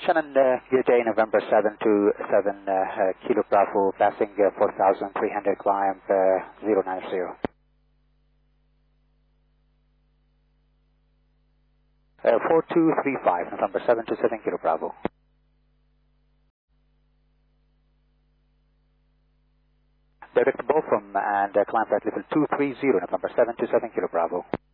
Shannon, good day, November 7 to 7 Kilo Bravo, passing 4,300, climb 090. 4235, November 7 to 7 Kilo Bravo. Direct Beaufort and climb at level 230, November 7 to 7 Kilo Bravo.